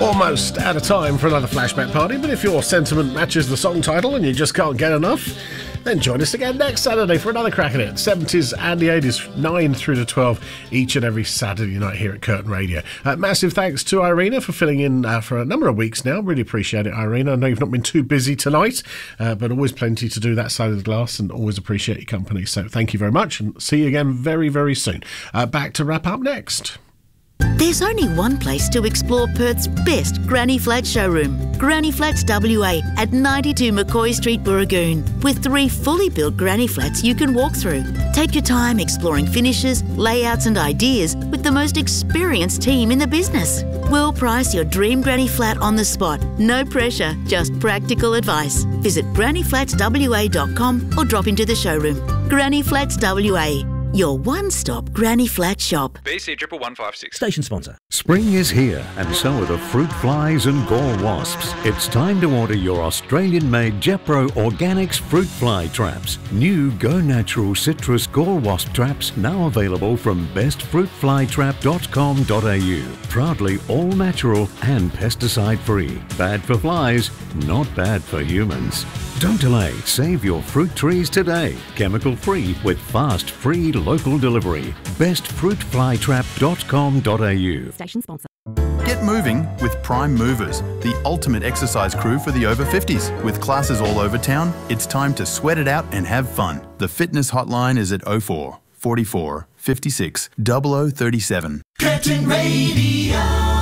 Almost out of time for another flashback party, but if your sentiment matches the song title and you just can't get enough, then join us again next Saturday for another crack at it. 70s and the 80s, 9 through to 12, each and every Saturday night here at Curtin Radio. Massive thanks to Irina for filling in for a number of weeks now. Really appreciate it, Irina. I know you've not been too busy tonight, but always plenty to do that side of the glass, and always appreciate your company. So thank you very much, and see you again very, very soon. Back to wrap up next. There's only one place to explore Perth's best Granny Flat showroom, Granny Flats WA at 92 McCoy Street, Burragoon, with 3 fully built Granny Flats you can walk through. Take your time exploring finishes, layouts and ideas with the most experienced team in the business. We'll price your dream Granny Flat on the spot. No pressure, just practical advice. Visit grannyflatswa.com or drop into the showroom. Granny Flats WA. Your one-stop Granny Flat shop. BC 11156. Station sponsor. Spring is here, and so are the fruit flies and gall wasps. It's time to order your Australian-made Jepro Organics fruit fly traps. New Go Natural Citrus Gall Wasp traps now available from bestfruitflytrap.com.au. Proudly all natural and pesticide-free. Bad for flies, not bad for humans. Don't delay. Save your fruit trees today. Chemical-free with fast, free local delivery. bestfruitflytrap.com.au. Station sponsor. Get moving with Prime Movers, the ultimate exercise crew for the over 50s. With classes all over town, it's time to sweat it out and have fun. The fitness hotline is at 04 44 56 0037. Curtin Radio.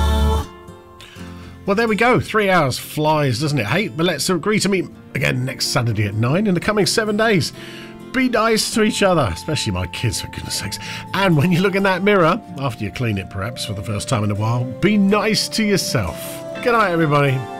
Well, there we go. 3 hours flies, doesn't it, Hate? But let's agree to meet again next Saturday at 9 in the coming 7 days. Be nice to each other, especially my kids, for goodness sakes. And when you look in that mirror, after you clean it perhaps for the first time in a while, be nice to yourself. Good night, everybody.